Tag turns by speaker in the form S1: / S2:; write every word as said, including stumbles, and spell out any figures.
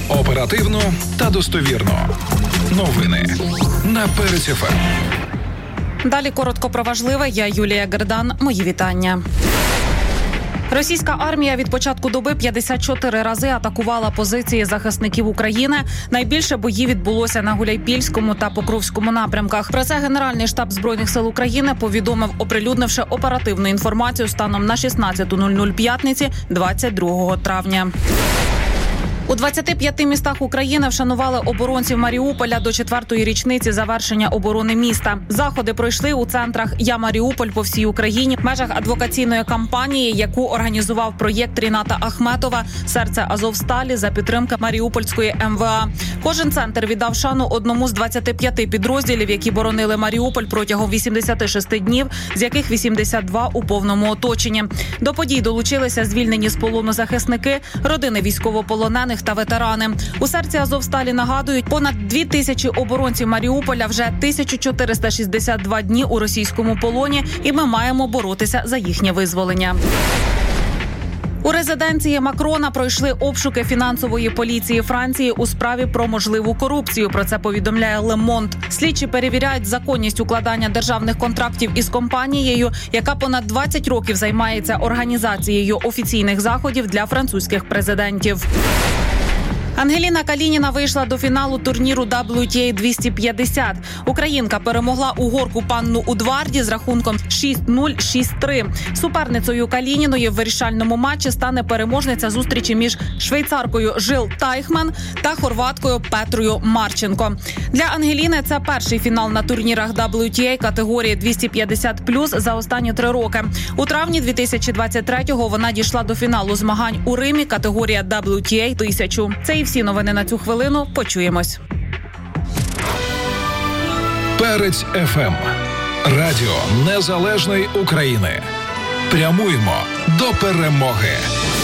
S1: Оперативно та достовірно. Новини на Перець еф ем.
S2: Далі коротко про важливе. Я Юлія Гердан. Мої вітання. Російська армія від початку доби п'ятдесят чотири рази атакувала позиції захисників України. Найбільше боїв відбулося на Гуляйпільському та Покровському напрямках. Про це Генеральний штаб Збройних сил України повідомив, оприлюднивши оперативну інформацію станом на шістнадцята нуль нуль п'ятниці двадцять другого травня. У двадцяти п'яти містах України вшанували оборонців Маріуполя до четвертої річниці завершення оборони міста. Заходи пройшли у центрах «Я Маріуполь» по всій Україні в межах адвокаційної кампанії, яку організував проєкт Ріната Ахметова «Серце Азовсталі» за підтримки Маріупольської ем ве а. Кожен центр віддав шану одному з двадцяти п'яти підрозділів, які боронили Маріуполь протягом вісімдесяти шести днів, з яких вісімдесят два у повному оточенні. До подій долучилися звільнені з полону захисники, родини військовополонених та ветерани. У серці Азовсталі нагадують, понад дві тисячі оборонців Маріуполя вже тисяча чотириста шістдесят два дні у російському полоні, і ми маємо боротися за їхнє визволення. У резиденції Макрона пройшли обшуки фінансової поліції Франції у справі про можливу корупцію. Про це повідомляє Le Monde. Слідчі перевіряють законність укладання державних контрактів із компанією, яка понад двадцять років займається організацією офіційних заходів для французьких президентів. Ангеліна Калініна вийшла до фіналу турніру дабл ю ті ей двісті п'ятдесят. Українка перемогла угорку Панну Удварді з рахунком шість нуль - шість три. Суперницею Калініної в вирішальному матчі стане переможниця зустрічі між швейцаркою Жил Тайхман та хорваткою Петрою Марченко. Для Ангеліни це перший фінал на турнірах дабл ю ті ей категорії двісті п'ятдесят плюс за останні три роки. У травні дві тисячі двадцять третього вона дійшла до фіналу змагань у Римі категорія дабл ю ті ей тисячу. Це і всі новини на цю хвилину. Почуємось.
S1: Перець еф ем. Радіо Незалежної України. Прямуємо до перемоги.